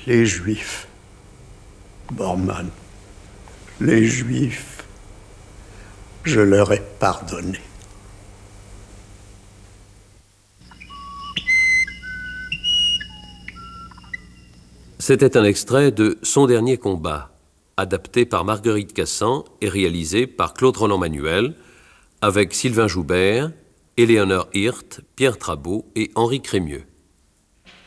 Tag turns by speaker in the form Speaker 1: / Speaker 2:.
Speaker 1: Les Juifs. Bormann. Les Juifs. Je leur ai pardonné.
Speaker 2: C'était un extrait de Son dernier combat, adapté par Marguerite Cassan et réalisé par Claude Roland-Manuel, avec Sylvain Joubert, Éléonore Hirt, Pierre Trabeau et Henri Crémieux.